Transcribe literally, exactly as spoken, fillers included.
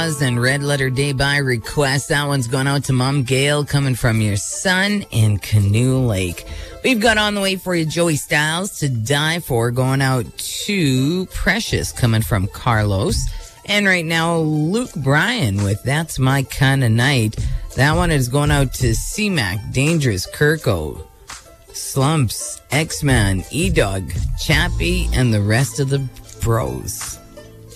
And Red Letter Day by request. That one's going out to Mom Gail, coming from your son in Canoe Lake. We've got on the way for you Joey Styles, To Die For, going out to Precious, coming from Carlos. And right now, Luke Bryan with That's My Kinda Night. That one is going out to C-Mac, Dangerous, Kirko, Slumps, X-Man, E-Dog, Chappie, and the rest of the bros.